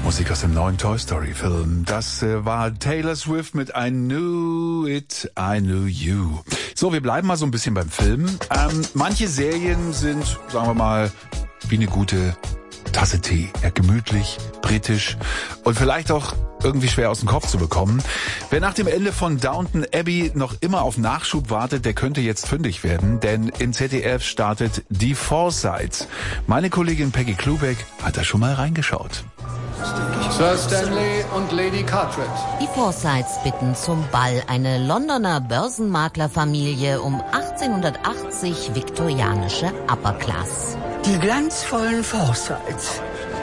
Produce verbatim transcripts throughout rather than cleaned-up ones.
Musik aus dem neuen Toy Story Film. Das äh, war Taylor Swift mit I Knew It, I Knew You. So, wir bleiben mal so ein bisschen beim Film. Ähm, manche Serien sind, sagen wir mal, wie eine gute Tasse Tee. Ja, gemütlich, britisch und vielleicht auch irgendwie schwer aus dem Kopf zu bekommen. Wer nach dem Ende von Downton Abbey noch immer auf Nachschub wartet, der könnte jetzt fündig werden, denn im Z D F startet Die Forsytes. Meine Kollegin Peggy Klubeck hat da schon mal reingeschaut. Sir Stanley und Lady Carteret. Die Forsytes bitten zum Ball, eine Londoner Börsenmaklerfamilie um achtzehnhundertachtzig viktorianische Upper Class. Die glanzvollen Forsytes.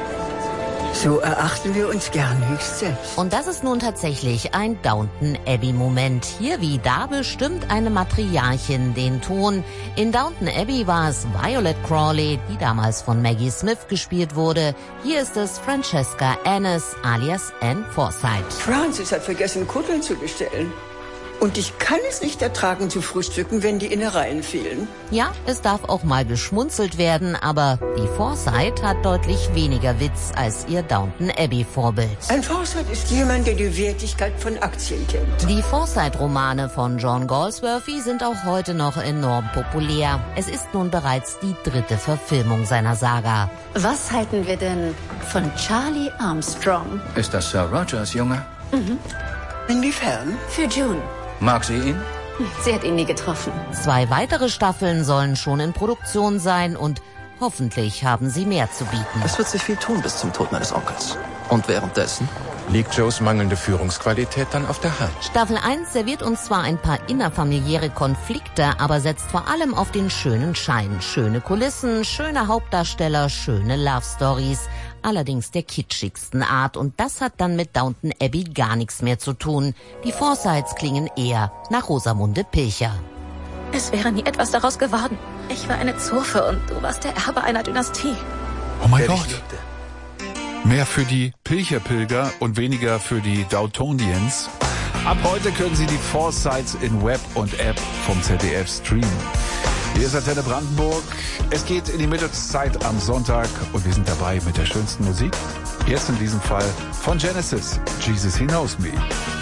So erachten wir uns gern höchst selbst. Und das ist nun tatsächlich ein Downton Abbey-Moment. Hier wie da bestimmt eine Matriarchin den Ton. In Downton Abbey war es Violet Crawley, die damals von Maggie Smith gespielt wurde. Hier ist es Francesca Annis alias Anne Forsyte. Francis hat vergessen, Kutteln zu bestellen. Und ich kann es nicht ertragen zu frühstücken, wenn die Innereien fehlen. Ja, es darf auch mal geschmunzelt werden, aber die Forsyte hat deutlich weniger Witz als ihr Downton Abbey-Vorbild. Ein Forsyte ist jemand, der die Wertigkeit von Aktien kennt. Die Forsyte-Romane von John Galsworthy sind auch heute noch enorm populär. Es ist nun bereits die dritte Verfilmung seiner Saga. Was halten wir denn von Charlie Armstrong? Ist das Sir Rogers Junge? Mhm. Inwiefern? Für June. Mag sie ihn? Sie hat ihn nie getroffen. Zwei weitere Staffeln sollen schon in Produktion sein und hoffentlich haben sie mehr zu bieten. Es wird sich viel tun bis zum Tod meines Onkels. Und währenddessen liegt Joes mangelnde Führungsqualität dann auf der Hand. Staffel eins serviert uns zwar ein paar innerfamiliäre Konflikte, aber setzt vor allem auf den schönen Schein. Schöne Kulissen, schöne Hauptdarsteller, schöne Love Stories. Allerdings der kitschigsten Art. Und das hat dann mit Downton Abbey gar nichts mehr zu tun. Die Forsytes klingen eher nach Rosamunde Pilcher. Es wäre nie etwas daraus geworden. Ich war eine Zofe und du warst der Erbe einer Dynastie. Oh mein Gott. Mehr für die Pilcherpilger und weniger für die Dowtonians. Ab heute können Sie die Forsytes in Web und App vom Z D F streamen. Hier ist Antenne Brandenburg. Es geht in die Mittagszeit am Sonntag und wir sind dabei mit der schönsten Musik. Jetzt in diesem Fall von Genesis. Jesus, He Knows Me.